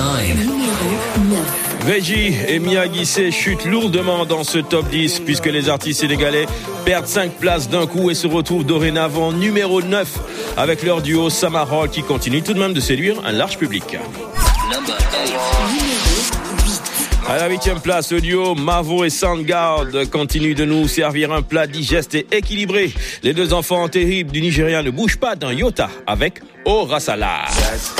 Veggie et Miyagi chutent lourdement dans ce top 10 puisque les artistes sénégalais perdent 5 places d'un coup et se retrouvent dorénavant numéro 9 avec leur duo Samarol qui continue tout de même de séduire un large public. À la 8e place, le duo Mavo et Soundgarde continue de nous servir un plat digeste et équilibré. Les deux enfants terribles du Nigeria ne bougent pas d'un iota avec Orasala.